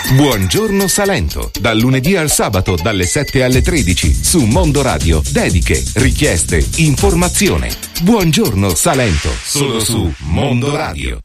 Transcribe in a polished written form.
Buongiorno Salento, dal lunedì al sabato dalle 7 alle 13 su Mondo Radio. Dediche, richieste, informazione. Buongiorno Salento, solo su Mondo Radio.